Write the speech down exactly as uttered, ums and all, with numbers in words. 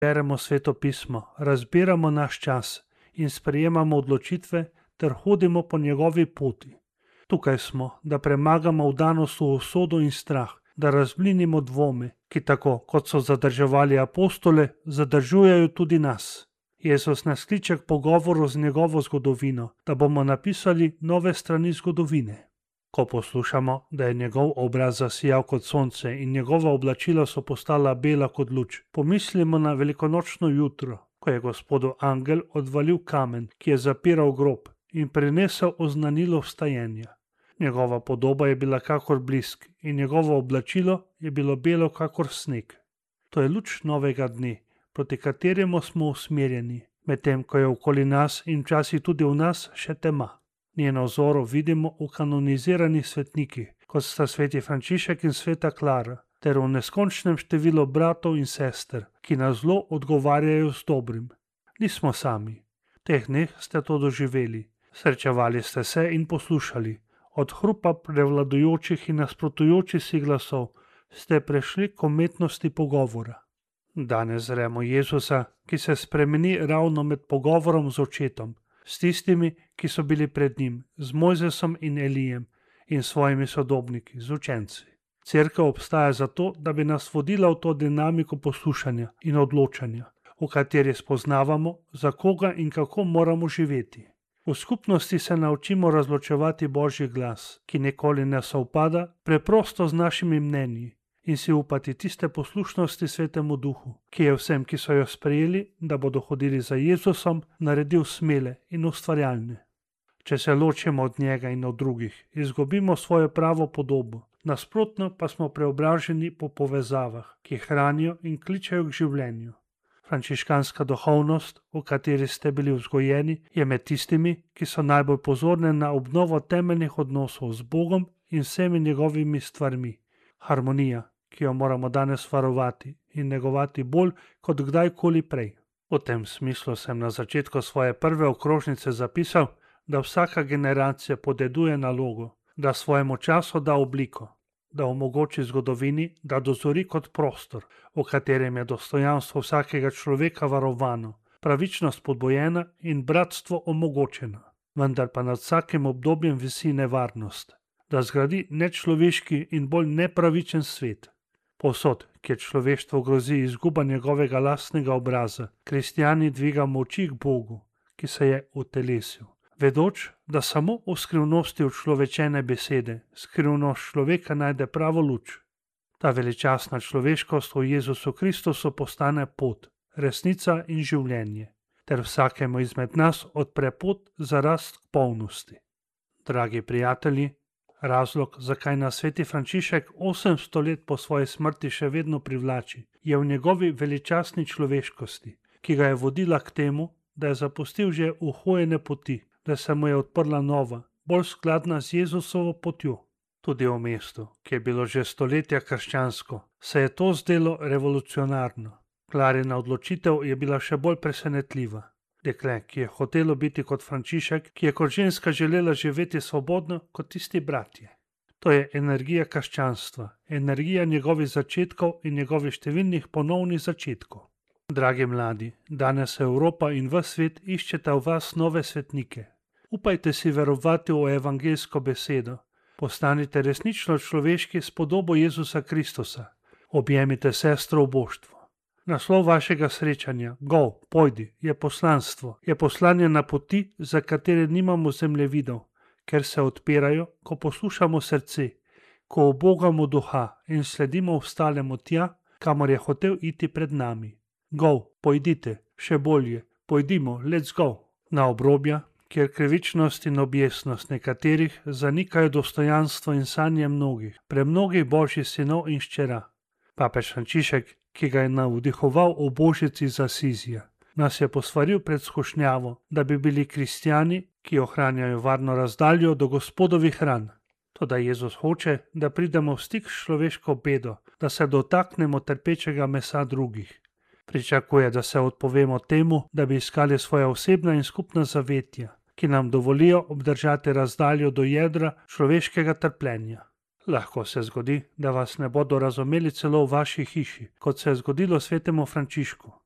beremo Sveto pismo, razbiramo naš čas in sprejemamo odločitve ter hodimo po njegovi poti. Tukaj smo, da premagamo vdanost v usodo in strah, da razblinimo dvome, ki tako, kot so zadrževali apostole, zadržujejo tudi nas. Jezus nas kliče k pogovoru z njegovo zgodovino, da bomo napisali nove strani zgodovine. Ko poslušamo, da je njegov obraz zasijal kot sonce in njegova oblačila so postala bela kot luč, pomislimo na velikonočno jutro, ko je Gospodov angel odvalil kamen, ki je zapiral grob in prinesel oznanilo vstajenja. Njegova podoba je bila kakor blisk in njegovo oblačilo je bilo belo kakor sneg. To je luč novega dne, proti kateremu smo usmerjeni, medtem ko je okoli nas in včasih tudi v nas še tema. Njeno vzoro vidimo v kanoniziranih svetnikih, kot sta sveti Frančišek in sveta Klara, ter v neskončnem številu bratov in sester, ki na zlo odgovarjajo z dobrim. Nismo sami. V teh dneh ste to doživeli. Srečevali ste se in poslušali. Od hrupa prevladujočih in nasprotujočih si glasov ste prešli k umetnosti pogovora. Danes zremo Jezusa, ki se spremeni ravno med pogovorom z očetom, s tistimi, ki so bili pred njim, z Mojzesom in Elijem in svojimi sodobniki, z učenci. Cerkev obstaja zato, da bi nas vodila v to dinamiko poslušanja in odločanja, v kateri spoznavamo, za koga in kako moramo živeti. V skupnosti se naučimo razločevati Božji glas, ki nikoli ne sovpada preprosto z našimi mnenji, in si upati tiste poslušnosti Svetemu Duhu, ki je vsem, ki so jo sprejeli, da bodo hodili za Jezusom, naredil smele in ustvarjalne. Če se ločimo od njega in od drugih, izgubimo svojo pravo podobo, nasprotno pa smo preobraženi po povezavah, ki hranijo in kličejo k življenju. Frančiškanska duhovnost, v kateri ste bili vzgojeni, je med tistimi, ki so najbolj pozorne na obnovo temeljnih odnosov z Bogom in vsemi njegovimi stvarmi. Harmonija, ki jo moramo danes varovati in negovati bolj kot kdajkoli prej. V tem smislu sem na začetku svoje prve okrožnice zapisal, da vsaka generacija podeduje nalogo, da svojemu času da obliko, da omogoči zgodovini, da dozori kot prostor, v katerem je dostojanstvo vsakega človeka varovano, pravičnost podbojena in bratstvo omogočeno, vendar pa nad vsakim obdobjem visi nevarnost, da zgradi nečloveški in bolj nepravičen svet. Povsod, kjer človeštvo grozi izguba njegovega lastnega obraza, kristjani dvigamo oči k Bogu, ki se je utelesil, vedoč, da samo v skrivnosti učlovečene besede skrivnost človeka najde pravo luč. Ta veličastna človeškost v Jezusu Kristusu postane pot, resnica in življenje, ter vsakemu izmed nas odpre pot za rast k polnosti. Dragi prijatelji, razlog, zakaj nas sveti Frančišek osemsto let po svoji smrti še vedno privlači, je v njegovi veličastni človeškosti, ki ga je vodila k temu, da je zapustil že uhojene poti, da se mu je odprla nova, bolj skladna z Jezusovo potjo. Tudi v mestu, ki je bilo že stoletja krščansko, se je to zdelo revolucionarno. Klarina odločitev je bila še bolj presenetljiva. Dekle, ki je hotelo biti kot Frančišek, ki je kot ženska želela živeti svobodno kot tisti bratje. To je energija krščanstva, energija njegovih začetkov in njegovih številnih ponovnih začetkov. Dragi mladi, danes Evropa in ves svet iščeta v vas nove svetnike. Upajte si verovati v evangeljsko besedo. Postanite resnično človeški s podobo Jezusa Kristusa. Objemite sestro v boštvu. Naslov vašega srečanja, Go, pojdi, je poslanstvo, je poslanje na poti, za katere nimamo zemljevidov, ker se odpirajo, ko poslušamo srce, ko ubogamo duha in sledimo ostalemu tja, kamor je hotel iti pred nami. Go, pojdite, še bolje, pojdimo, let's go. Na obrobja, kjer krivičnost in objesnost nekaterih zanikajo dostojanstvo in sanje mnogih, premnogih božjih sinov in ščera. Papež Frančišek, ki ga je navdihoval v božici za Sizija, nas je posvaril pred skušnjavo, da bi bili kristjani, ki ohranjajo varno razdaljo do Gospodovih ran. Toda Jezus hoče, da pridemo v stik s človeško bedo, da se dotaknemo trpečega mesa drugih. Pričakuje, da se odpovemo temu, da bi iskali svoja osebna in skupna zavetja, ki nam dovolijo obdržati razdaljo do jedra človeškega trpljenja. Lahko se zgodi, da vas ne bodo razumeli celo v vaši hiši, kot se je zgodilo svetemu Frančišku.